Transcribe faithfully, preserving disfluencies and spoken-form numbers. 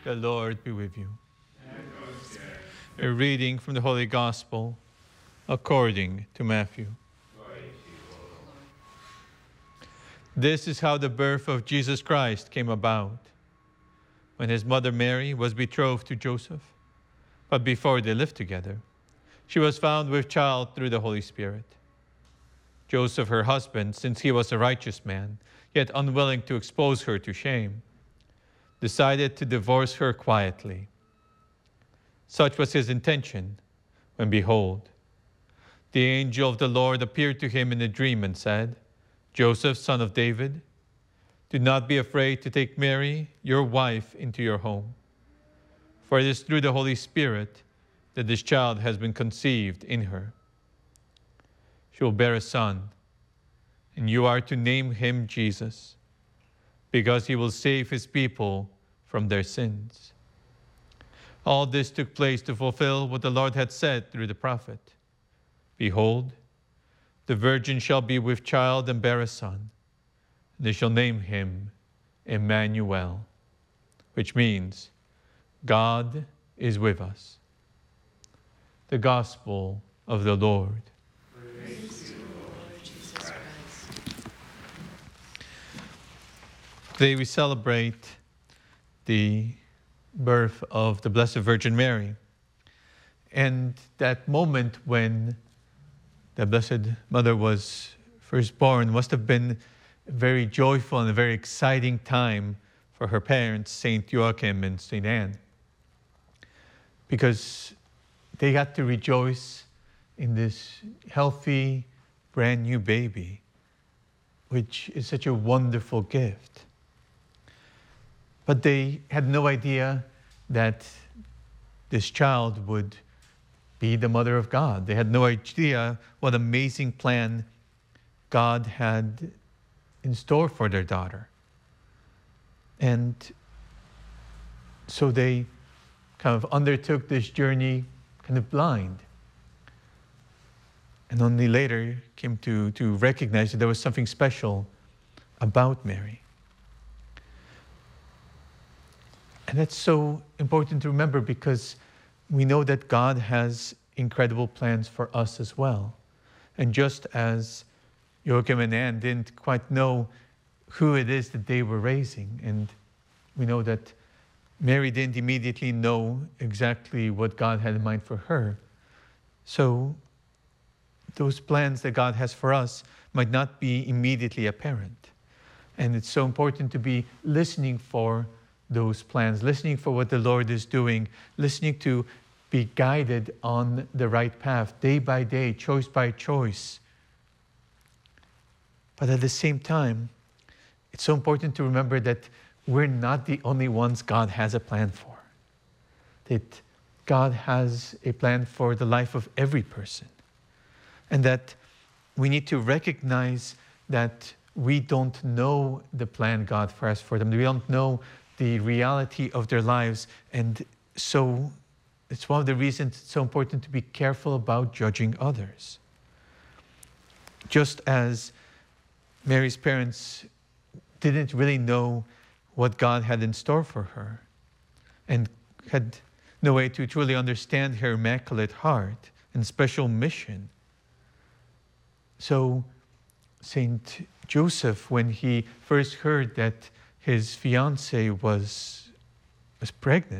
The Lord be with you. A reading from the Holy Gospel according to Matthew. This is how the birth of Jesus Christ came about. When his mother Mary was betrothed to Joseph, but before they lived together, she was found with child through the Holy Spirit. Joseph, her husband, since he was a righteous man, yet unwilling to expose her to shame, decided to divorce her quietly. Such was his intention, when behold, the angel of the Lord appeared to him in a dream and said, Joseph, son of David, do not be afraid to take Mary, your wife, into your home. For it is through the Holy Spirit that this child has been conceived in her. She will bear a son, and you are to name him Jesus, because he will save his people from their sins. All this took place to fulfill what the Lord had said through the prophet. Behold, the virgin shall be with child and bear a son, and they shall name him Emmanuel, which means God is with us. The Gospel of the Lord. Praise to you, Lord Jesus Christ. Today we celebrate the birth of the Blessed Virgin Mary. And that moment when the Blessed Mother was first born must have been a very joyful and a very exciting time for her parents, Saint Joachim and Saint Anne, because they got to rejoice in this healthy, brand new baby, which is such a wonderful gift. But they had no idea that this child would be the mother of God. They had no idea what amazing plan God had in store for their daughter. And so they kind of undertook this journey kind of blind. And only later came to, to recognize that there was something special about Mary. And that's so important to remember, because we know that God has incredible plans for us as well. And just as Joachim and Anne didn't quite know who it is that they were raising, and we know that Mary didn't immediately know exactly what God had in mind for her. So those plans that God has for us might not be immediately apparent. And it's so important to be listening for those plans, listening for what the Lord is doing, listening to be guided on the right path, day by day, choice by choice. But at the same time, it's so important to remember that we're not the only ones God has a plan for. That God has a plan for the life of every person. And that we need to recognize that we don't know the plan God has for them. We don't know the reality of their lives. And so it's one of the reasons it's so important to be careful about judging others. Just as Mary's parents didn't really know what God had in store for her and had no way to truly understand her immaculate heart and special mission. So Saint Joseph, when he first heard that his fiancée was, was pregnant,